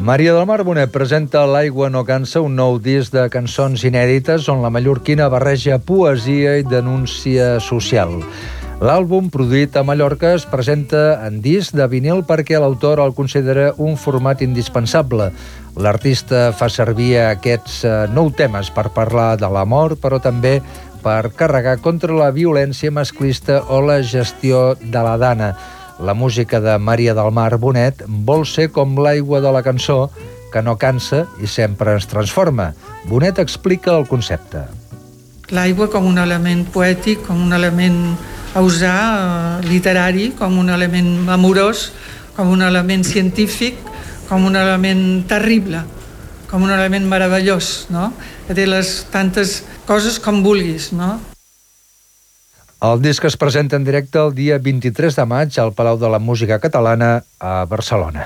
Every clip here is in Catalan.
Maria del Mar Bonet presenta L'aigua no cansa, un nou disc de cançons inèdites on la mallorquina barreja poesia i denúncia social. L'àlbum, produït a Mallorca, es presenta en disc de vinil perquè l'autor el considera un format indispensable. L'artista fa servir aquests 9 temes per parlar de l'amor, però també per carregar contra la violència masclista o la gestió de la dana. La música de Maria del Mar Bonet vol ser com l'aigua de la cançó, que no cansa i sempre ens transforma. Bonet explica el concepte. L'aigua com un element poètic, com un element a usar, literari, com un element amorós, com un element científic, com un element terrible, com un element meravellós, no? Que té les tantes coses com vulguis, no? El disc es presenta en directe el dia 23 de maig al Palau de la Música Catalana a Barcelona.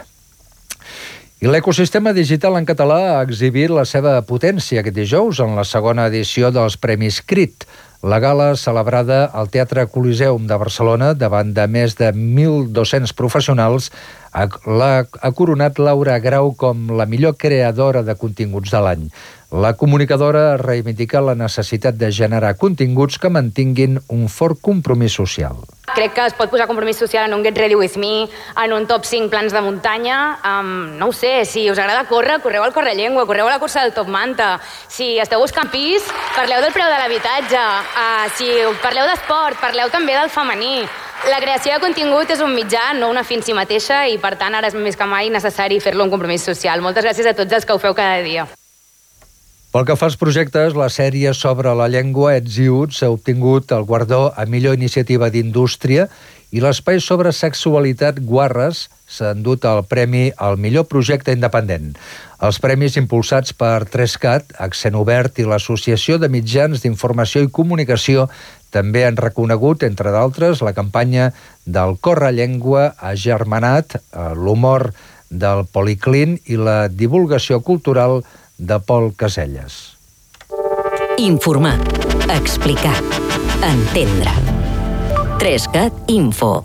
I l'ecosistema digital en català ha exhibit la seva potència aquest dijous en la segona edició dels Premis Crit. La gala, celebrada al Teatre Coliseum de Barcelona davant de més de 1.200 professionals, ha coronat Laura Grau com la millor creadora de continguts de l'any. La comunicadora reivindica la necessitat de generar continguts que mantinguin un fort compromís social. Crec que es pot posar compromís social en un Get Ready With Me, en un top 5 plans de muntanya. No ho sé, si us agrada córrer, correu al Correllengua, correu a la cursa del Top Manta. Si esteu buscant pis, parleu del preu de l'habitatge. Si parleu d'esport, parleu també del femení. La creació de contingut és un mitjà, no una fi en si mateixa, i per tant ara és més que mai necessari fer-lo un compromís social. Moltes gràcies a tots els que ho feu cada dia. Pel que fa als projectes, la sèrie sobre la llengua Ets i Uts ha obtingut el guardó a millor iniciativa d'indústria i l'espai sobre sexualitat Guarres s'ha endut el premi al millor projecte independent. Els premis impulsats per 3CAT, Accent Obert i l'Associació de Mitjans d'Informació i Comunicació també han reconegut, entre d'altres, la campanya del Correllengua agermanat, l'humor del Policlin i la divulgació cultural de Pol Caselles. Informar, explicar, entendre. 3CAT Info.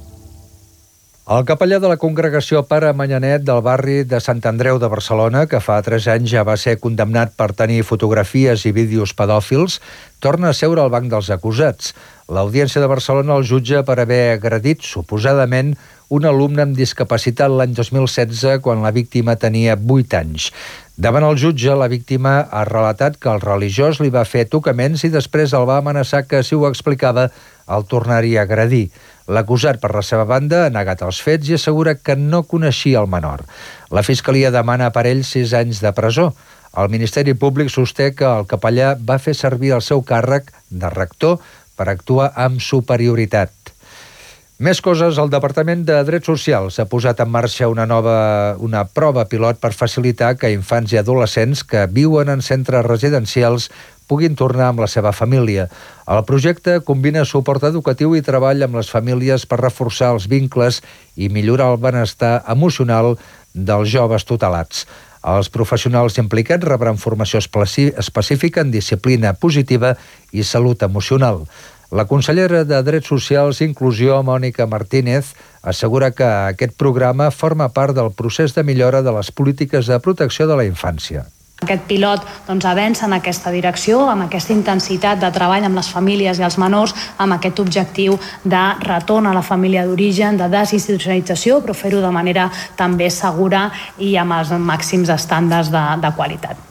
El capellà de la congregació Pare Manyanet del barri de Sant Andreu de Barcelona, que fa 3 anys ja va ser condemnat per tenir fotografies i vídeos pedòfils, torna a seure al banc dels acusats. L'Audiència de Barcelona el jutja per haver agredit, suposadament, un alumne amb discapacitat l'any 2016, quan la víctima tenia 8 anys. Davant el jutge, la víctima ha relatat que el religiós li va fer tocaments i després el va amenaçar que, si ho explicava, el tornaria a agredir. L'acusat, per la seva banda, ha negat els fets i assegura que no coneixia el menor. La Fiscalia demana per ell 6 anys de presó. El Ministeri Públic sosté que el capellà va fer servir el seu càrrec de rector per actuar amb superioritat. Més coses, el Departament de Drets Socials ha posat en marxa una prova pilot per facilitar que infants i adolescents que viuen en centres residencials puguin tornar amb la seva família. El projecte combina suport educatiu i treball amb les famílies per reforçar els vincles i millorar el benestar emocional dels joves tutelats. Els professionals implicats rebran formació específica en disciplina positiva i salut emocional. La consellera de Drets Socials i Inclusió, Mònica Martínez, assegura que aquest programa forma part del procés de millora de les polítiques de protecció de la infància. Aquest pilot avança en aquesta direcció, amb aquesta intensitat de treball amb les famílies i els menors, amb aquest objectiu de retorn a la família d'origen, de desinstitucionalització, però fer-ho de manera també segura i amb els màxims estàndards de qualitat.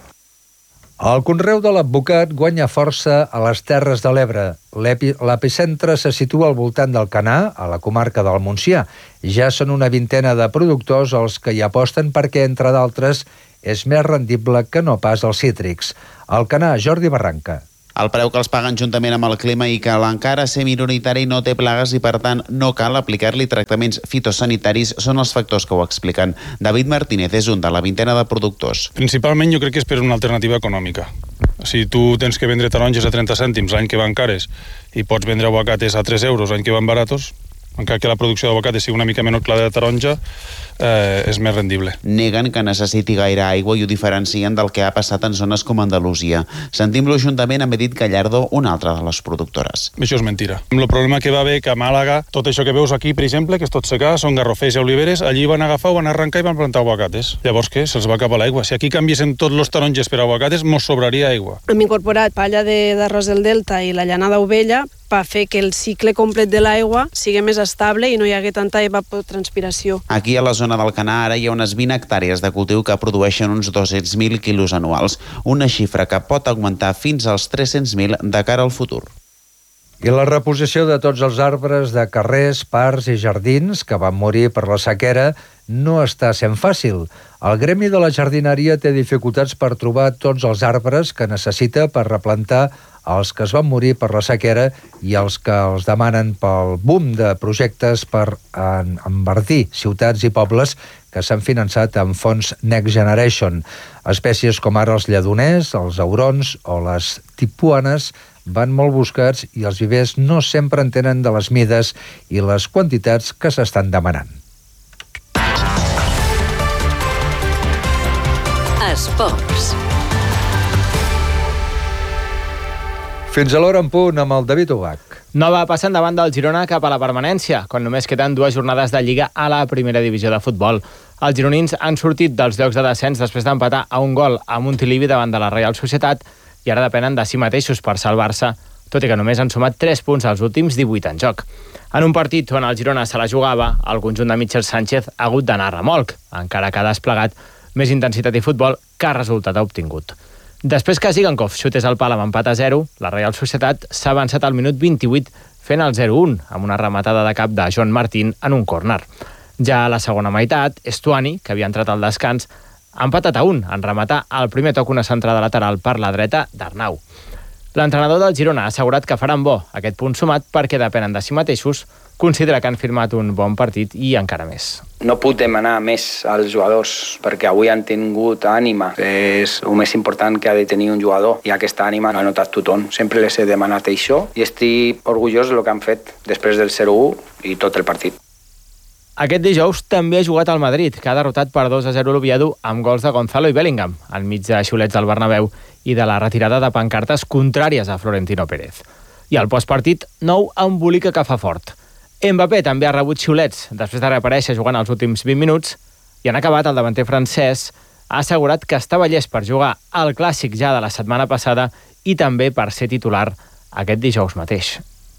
El conreu de l'advocat guanya força a les Terres de l'Ebre. L'epicentre se situa al voltant d'Alcanar, a la comarca del Montsià. Ja són una vintena de productors els que hi aposten perquè, entre d'altres, és més rendible que no pas els cítrics. Alcanar, Jordi Barranca. El preu que els paguen juntament amb el clima i que l'encara ser minoritari no té plagues i, per tant, no cal aplicar-li tractaments fitosanitaris són els factors que ho expliquen. David Martínez és un de la vintena de productors. Principalment jo crec que és per una alternativa econòmica. Si tu tens que vendre taronges a 30 cèntims l'any que van cares i pots vendre aguacates a 3 euros l'any que van baratos, encara que la producció d'aguacates sigui una mica menor que la de taronja, és més rendible. Neguen que necessiti gaire aigua i ho diferencien del que ha passat en zones com Andalusia. Sentim-lo juntament amb Edith Gallardo, una altra de les productores. Això és mentira. El problema que va haver que a Màlaga, tot això que veus aquí, per exemple, que és tot secà, són garrofers i oliveres, allí van agafar, van arrencar i van plantar aguacates. Llavors què? Se'ls va cap a l'aigua. Si aquí canviessin tots els taronges per aguacates, mos sobraria aigua. Hem incorporat palla d'arròs del Delta i la llana d'ovella per fer que el cicle complet de l'aigua sigui més estable i no hi hagi tanta evapotranspiració. Aquí a la zona del Canà ara hi ha unes 20 hectàrees de cultiu que produeixen uns 200.000 quilos anuals, una xifra que pot augmentar fins als 300.000 de cara al futur. I la reposició de tots els arbres de carrers, parcs i jardins que van morir per la sequera no està sent fàcil. El gremi de la jardineria té dificultats per trobar tots els arbres que necessita per replantar els que es van morir per la sequera i els que els demanen pel boom de projectes per enverdir ciutats i pobles que s'han finançat amb fons Next Generation. Espècies com ara els lledoners, els aurons o les tipuanes van molt buscats i els vivers no sempre en tenen de les mides i les quantitats que s'estan demanant. Esports. Fins a l'hora en punt amb el David Ubach. No va passant davant del Girona cap a la permanència, quan només queden 2 jornades de Lliga a la primera divisió de futbol. Els gironins han sortit dels llocs de descens després d'empatar a un gol a Montilivi davant de la Reial Societat i ara depenen de si mateixos per salvar-se, tot i que només han sumat 3 punts als últims 18 en joc. En un partit on el Girona se la jugava, el conjunt de Michel Sánchez ha hagut d'anar a remolc, encara que ha desplegat més intensitat i futbol que resultat ha obtingut. Després que Zigankov xutés al pal amb empat a 0, la Reial Societat s'ha avançat al minut 28 fent el 0-1 amb una rematada de cap de Joan Martín en un córner. Ja a la segona meitat, Estuani, que havia entrat al descans, ha empatat a 1 en rematar al primer toc una centrada lateral per la dreta d'Arnau. L'entrenador del Girona ha assegurat que faran bo aquest punt sumat perquè depenen de si mateixos, considera que han firmat un bon partit i encara més. No puc demanar més als jugadors perquè avui han tingut ànima. És el més important que ha de tenir un jugador i aquesta ànima l'ha notat tothom. Sempre les he demanat això i estic orgullós del que han fet després del 0-1 i tot el partit. Aquest dijous també ha jugat al Madrid, que ha derrotat per 2-0 l'Oviedo amb gols de Gonzalo i Bellingham, enmig de xiulets del Bernabéu i de la retirada de pancartes contràries a Florentino Pérez. I al postpartit, nou embolica que fa fort. Mbappé també ha rebut xiulets després de reaparèixer jugant els últims 20 minuts i en acabat el davanter francès ha assegurat que estava llest per jugar al clàssic ja de la setmana passada i també per ser titular aquest dijous mateix.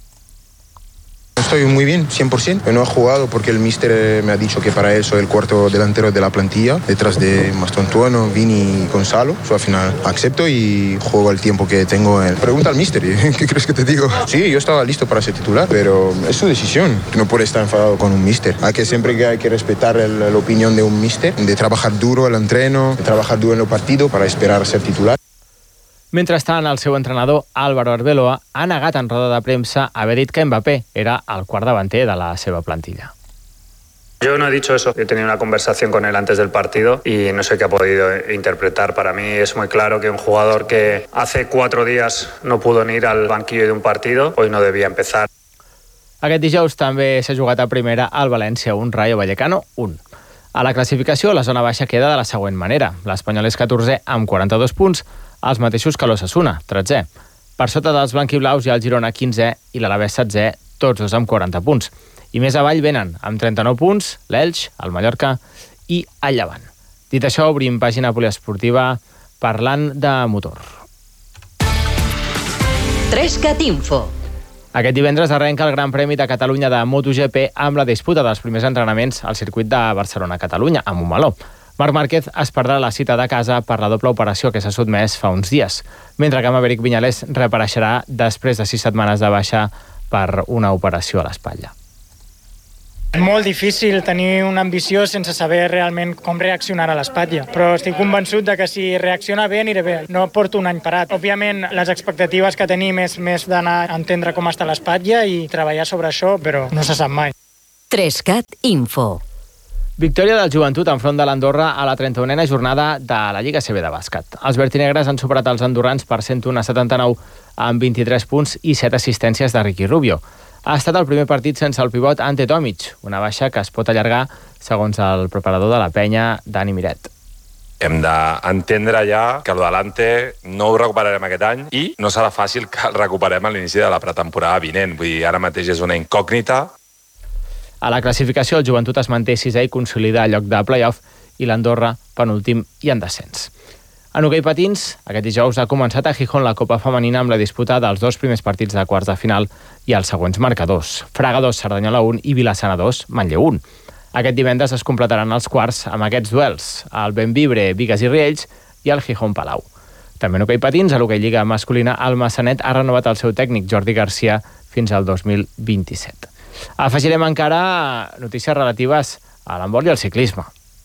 Estoy muy bien, 100%. No he jugado porque el míster me ha dicho que para él soy el cuarto delantero de la plantilla, detrás de Mastontuono, Vini y Gonzalo. Al final acepto y juego el tiempo que tengo. Pregunta al míster, ¿qué crees que te digo? Sí, yo estaba listo para ser titular, pero es su decisión. No puede estar enfadado con un míster. Hay que respetar la opinión de un míster, de trabajar duro el entreno, de trabajar duro en el partido para esperar a ser titular. Mentrestant, el seu entrenador, Álvaro Arbeloa, ha negat en roda de premsa haver dit que Mbappé era el quart davanter de la seva plantilla. Yo no he dicho eso. He tenido una conversación con él antes del partido y no sé qué ha podido interpretar. Para mí es muy claro que un jugador que hace 4 días no pudo ni ir al banquillo de un partido, hoy no debía empezar. Aquest dijous també s'ha jugat a primera al València 1, Rayo Vallecano 1. A la classificació, la zona baixa queda de la següent manera. L'Espanyol és 14è amb 42 punts, els mateixos que l'Osasuna, 13è. Per sota dels blanquiblaus hi ha el Girona 15è i l'Alavés 16è, tots dos amb 40 punts. I més avall venen, amb 39 punts, l'Elx, el Mallorca i el Llevant. Dit això, obrim pàgina poliesportiva parlant de motor. 3CAT Info. Aquest divendres arrenca el Gran Premi de Catalunya de MotoGP amb la disputa dels primers entrenaments al circuit de Barcelona-Catalunya, a Montmeló. Marc Márquez es perdrà la cita de casa per la doble operació que s'ha sotmès fa uns dies, mentre que Maverick Viñales reapareixerà després de 6 setmanes de baixa per una operació a l'espatlla. Molt difícil tenir una ambició sense saber realment com reaccionarà l'espatlla, però estic convençut de que si reacciona bé aniré bé. No porto un any parat. Òbviament, les expectatives que tenim és més d'anar a entendre com està l'espatlla i treballar sobre això, però no se sap mai. 3CAT Info. Victòria del Joventut enfront de l'Andorra a la 31a jornada de la Lliga CB de bàsquet. Els vertinegres han superat els andorrans per 101-79 amb 23 punts i 7 assistències de Ricky Rubio. Ha estat el primer partit sense el pivot Ante Tomic, una baixa que es pot allargar, segons el preparador de la penya, Dani Miret. Hem d'entendre ja que l'Ante no ho recuperarem aquest any i no serà fàcil que el recuperem a l'inici de la pretemporada vinent. Vull dir, ara mateix és una incògnita. A la classificació, el Joventut es manté 6è i consolida el lloc de play-off i l'Andorra, penúltim i en descens. En hoquei patins, aquest dijous ha començat a Gijón la Copa Femenina amb la disputa dels 2 primers partits de quarts de final i els següents marcadors: Fraga 2, Cerdanyola 1 i Vilassana 2, Manlleu 1. Aquest divendres es completaran els quarts amb aquests duels: el Bemvibre, Bigues i Riells i el Gijón Palau. També en hoquei patins, a l'hoquei lliga masculina, el Massanet ha renovat el seu tècnic, Jordi Garcia, fins al 2027. Afegirem encara notícies relatives a l'handbol i al ciclisme.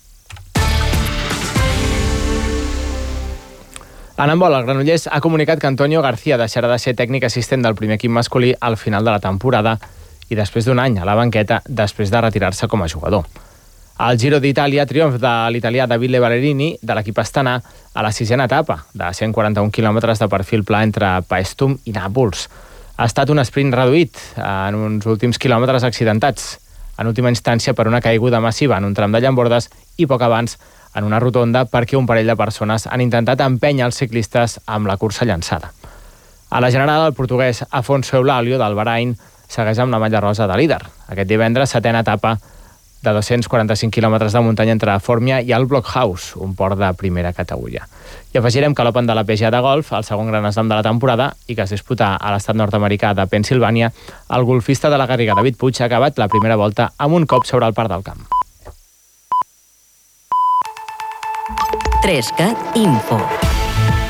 En handbol, el Granollers ha comunicat que Antonio García deixarà de ser tècnic assistent del primer equip masculí al final de la temporada i després d'un any a la banqueta després de retirar-se com a jugador. Al Giro d'Itàlia, triomf de l'italià Davide Ballerini de l'equip astana a la 6a etapa, de 141 quilòmetres de perfil pla entre Paestum i Nàpols. Ha estat un sprint reduït en uns últims quilòmetres accidentats, en última instància per una caiguda massiva en un tram de llambordes i poc abans en una rotonda perquè un parell de persones han intentat empènyer els ciclistes amb la cursa llançada. A la general, el portuguès Afonso Eulálio del Bahrain segueix amb la malla rosa de líder. Aquest divendres, 7a etapa de 245 quilòmetres de muntanya entre Fórmia i el Blockhouse, un port de primera categoria. I afegirem que l'Open de la PGA de golf, el segon gran slam de la temporada i que es disputa a l'estat nord-americà de Pennsilvània, el golfista de la Garriga David Puig ha acabat la primera volta amb un cop sobre el parc del camp. 3CAT Info.